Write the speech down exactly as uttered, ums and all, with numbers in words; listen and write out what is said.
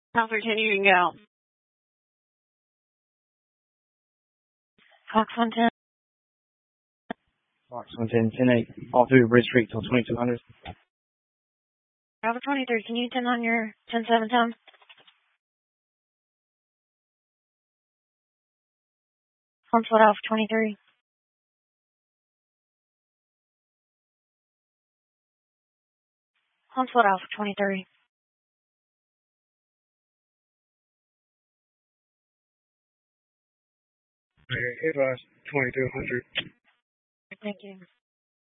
Alpha ten, you can go. Fox one ten. Fox one ten, ten eight, all through Bridge Street till twenty-two hundred. Alpha twenty-three, can you ten on your ten seven time? Huntwood Alpha twenty-three. Huntwood Alpha twenty-three. Okay, advise twenty-two hundred. Thank you.